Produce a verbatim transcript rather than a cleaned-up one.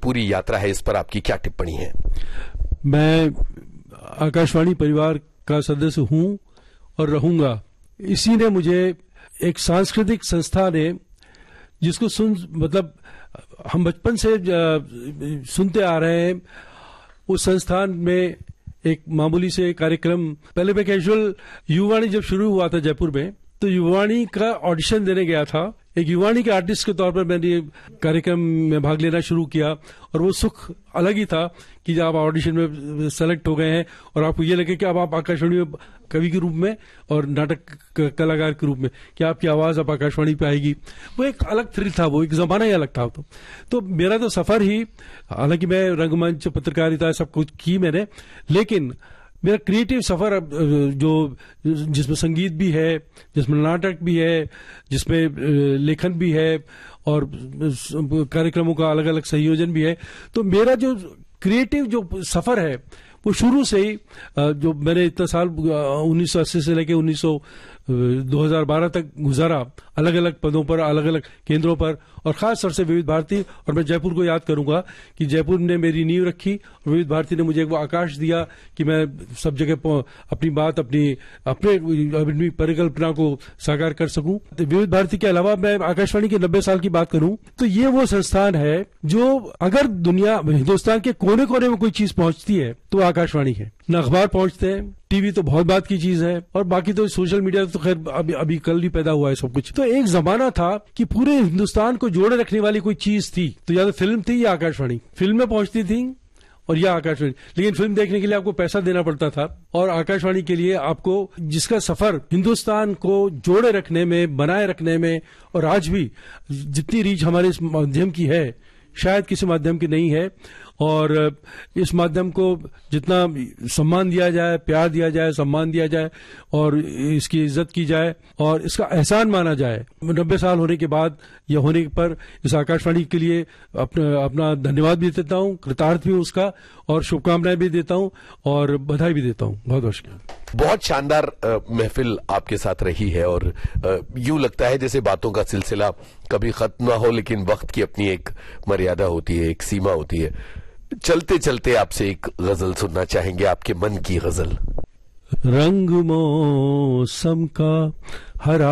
पूरी यात्रा है, इस पर आपकी क्या टिप्पणी है? मैं आकाशवाणी परिवार का सदस्य हूं और रहूंगा। इसी ने मुझे एक सांस्कृतिक संस्था ने, जिसको सुन मतलब हम बचपन से सुनते आ रहे हैं, उस संस्थान में एक मामूली से कार्यक्रम, पहले मैं कैजुअल युवाणी जब शुरू हुआ था जयपुर में, तो युवाणी का ऑडिशन देने गया था। एक युवाणी के आर्टिस्ट के तौर पर मैंने कार्यक्रम में भाग लेना शुरू किया और वो सुख अलग ही था कि जब आप ऑडिशन में सेलेक्ट हो गए हैं और आपको ये लगे कि अब आप आकाशवाणी में कवि के रूप में और नाटक कलाकार के रूप में कि आपकी आवाज अब आकाशवाणी पे आएगी, वो एक अलग थ्रिल था, वो एक जमाना ही अलग था। तो, तो मेरा तो सफर ही, हालांकि मैं रंगमंच पत्रकारिता सब कुछ की मैंने, लेकिन मेरा क्रिएटिव सफर जो जिसमें संगीत भी है, जिसमें नाटक भी है, जिसमें लेखन भी है और कार्यक्रमों का अलग अलग संयोजन भी है, तो मेरा जो क्रिएटिव जो सफर है वो शुरू से ही, जो मैंने इतना साल उन्नीस सौ अस्सी से लेकर उन्नीस सौ दो हज़ार बारह तक गुजारा, अलग अलग पदों पर, अलग अलग केंद्रों पर, और खास तौर से विविध भारती। और मैं जयपुर को याद करूंगा कि जयपुर ने मेरी नींव रखी और विविध भारती ने मुझे वो आकाश दिया कि मैं सब जगह अपनी बात, अपनी अपने अपनी परिकल्पना को साकार कर सकूं। तो विविध भारती के अलावा मैं आकाशवाणी के नब्बे साल की बात करूं तो ये वो संस्थान है जो अगर दुनिया हिंदुस्तान के कोने कोने में कोई चीज पहुंचती है तो आकाशवाणी है। न अखबार पहुंचते हैं, टीवी तो बहुत बात की चीज है, और बाकी तो सोशल मीडिया तो खैर अभी अभी कल ही पैदा हुआ है सब कुछ। तो एक जमाना था कि पूरे हिंदुस्तान को जोड़े रखने वाली कोई चीज थी तो या तो फिल्म थी या आकाशवाणी। फिल्में पहुंचती थी और या आकाशवाणी, लेकिन फिल्म देखने के लिए आपको पैसा देना पड़ता था, और आकाशवाणी के लिए आपको, जिसका सफर हिंदुस्तान को जोड़े रखने में, बनाए रखने में, और आज भी जितनी रीच हमारे इस माध्यम की है शायद किसी माध्यम की नहीं है, और इस माध्यम को जितना सम्मान दिया जाए, प्यार दिया जाए, सम्मान दिया जाए और इसकी इज्जत की जाए और इसका एहसान माना जाए, नब्बे साल होने के बाद या होने पर इस आकाशवाणी के लिए अपना अपना धन्यवाद भी देता हूँ, कृतार्थ भी हूँ उसका, और शुभकामनाएं भी देता हूँ और बधाई भी देता हूँ। बहुत बहुत शुक्रिया। बहुत शानदार महफिल आपके साथ रही है और यूं लगता है जैसे बातों का सिलसिला कभी खत्म ना हो, लेकिन वक्त की अपनी एक मर्यादा होती है, एक सीमा होती है। चलते चलते आपसे एक गजल सुनना चाहेंगे, आपके मन की गजल। रंग मौसम का हरा